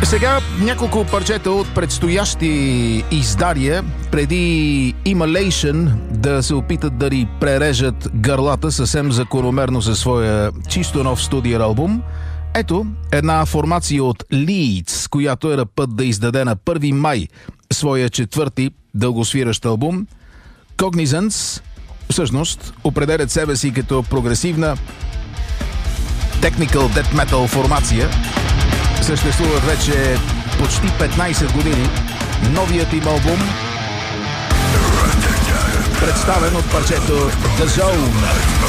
Сега няколко парчета от предстоящи издания, преди Immolation да се опитат да ни прережат гърлата съвсем закономерно със своя чисто нов студиен албум. Ето една формация от Leeds, която е на път да издаде на 1 май своя четвърти дългосвиращ албум. Cognizance всъщност определят себе си като прогресивна Technical Death Metal формация. Съществуват вече почти 15 години. Новият им албум, представен от парчето The Zone.